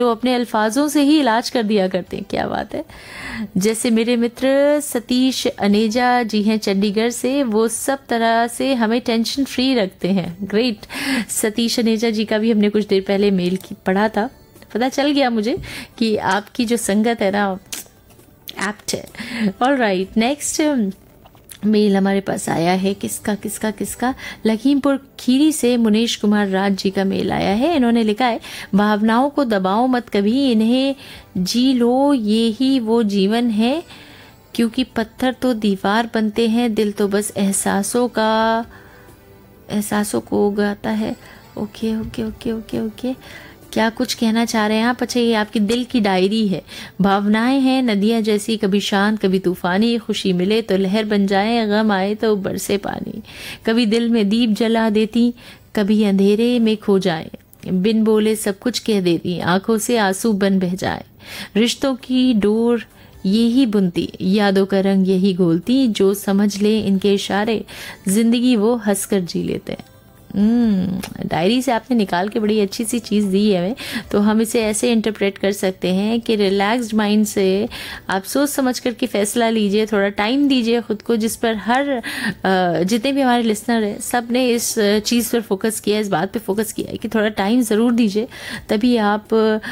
जो अपने अल्फाजों से ही इलाज कर दिया करते हैं। क्या बात है। जैसे मेरे मित्र सतीश अनेजा जी हैं चंडीगढ़ से, वो सब तरह से हमें टेंशन फ्री रखते हैं। ग्रेट। सतीश अनेजा जी का भी हमने कुछ देर पहले मेल पढ़ा था, पता चल गया मुझे कि आपकी जो संगत है ना एप्ट है। ऑलराइट, नेक्स्ट मेल हमारे पास आया है। किसका लखीमपुर खीरी से मुनीश कुमार राज जी का मेल आया है। इन्होंने लिखा है, भावनाओं को दबाओ मत कभी, इन्हें जी लो, ये ही वो जीवन है, क्योंकि पत्थर तो दीवार बनते हैं, दिल तो बस एहसासों को उगाता है। Okay okay okay okay okay, क्या कुछ कहना चाह रहे हैं आप? अच्छा, ये आपकी दिल की डायरी है। भावनाएं हैं नदियां जैसी, कभी शांत कभी तूफानी, खुशी मिले तो लहर बन जाए, गम आए तो बरसे पानी, कभी दिल में दीप जला देती, कभी अंधेरे में खो जाए, बिन बोले सब कुछ कह देती, आंखों से आंसू बन बह जाए, रिश्तों की डोर यही बुनती, यादों का रंग यही घोलती, जो समझ ले इनके इशारे, जिंदगी वो हंसकर जी लेते हैं। डायरी से आपने निकाल के बड़ी अच्छी सी चीज़ दी है हमें, तो हम इसे ऐसे इंटरप्रेट कर सकते हैं कि रिलैक्स्ड माइंड से आप सोच समझ करके फैसला लीजिए, थोड़ा टाइम दीजिए खुद को, जिस पर हर जितने भी हमारे लिसनर हैं सब ने इस चीज़ पर फोकस किया, इस बात पे फोकस किया है कि थोड़ा टाइम ज़रूर दीजिए, तभी आप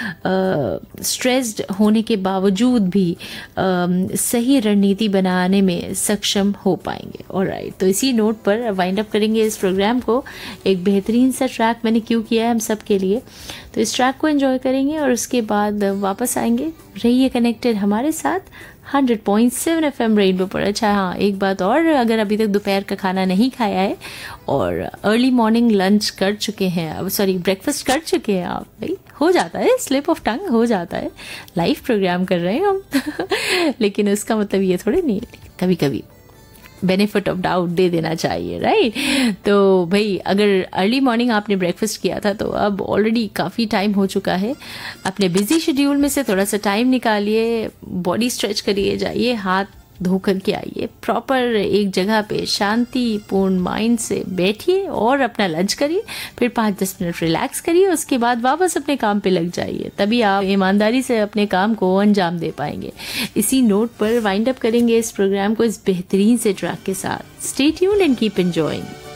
स्ट्रेस्ड होने के बावजूद भी सही रणनीति बनाने में सक्षम हो पाएंगे। ऑलराइट, तो इसी नोट पर वाइंड अप करेंगे इस प्रोग्राम को। एक बेहतरीन सा ट्रैक मैंने क्यों किया है हम सब के लिए, तो इस ट्रैक को एंजॉय करेंगे और उसके बाद वापस आएंगे। रहिए कनेक्टेड हमारे साथ 100.7 FM रेनबो पर। अच्छा हाँ, एक बात और, अगर अभी तक दोपहर का खाना नहीं खाया है और अर्ली मॉर्निंग लंच कर चुके हैं, सॉरी ब्रेकफास्ट कर चुके हैं आप, भाई हो जाता है, स्लिप ऑफ टंग हो जाता है, लाइव प्रोग्राम कर रहे हैं हम लेकिन उसका मतलब ये थोड़ी नहीं है, कभी कभी बेनिफिट ऑफ डाउट दे देना चाहिए, राइट। तो भाई अगर अर्ली मॉर्निंग आपने ब्रेकफास्ट किया था तो अब ऑलरेडी काफ़ी टाइम हो चुका है, अपने बिजी शेड्यूल में से थोड़ा सा टाइम निकालिए, बॉडी स्ट्रेच करिए, जाइए हाथ धो करके आइए, प्रॉपर एक जगह पे शांतिपूर्ण माइंड से बैठिए और अपना लंच करिए, फिर 5-10 मिनट रिलैक्स करिए, उसके बाद वापस अपने काम पे लग जाइए, तभी आप ईमानदारी से अपने काम को अंजाम दे पाएंगे। इसी नोट पर वाइंड अप करेंगे इस प्रोग्राम को इस बेहतरीन से ट्रैक के साथ। Stay tuned and keep enjoying.